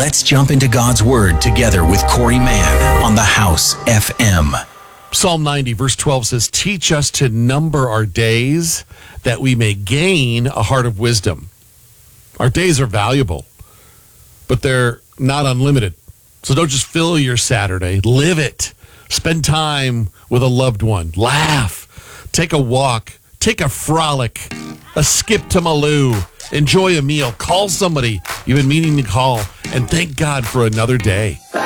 Let's jump into God's Word together with Corey Mann on the House FM. Psalm 90, verse 12 says, "Teach us to number our days that we may gain a heart of wisdom." Our days are valuable, but they're not unlimited. So don't just fill your Saturday. Live it. Spend time with a loved one. Laugh. Take a walk. Take a frolic. A skip to Malou. Enjoy a meal. Call somebody you've been meaning to call. And thank God for another day.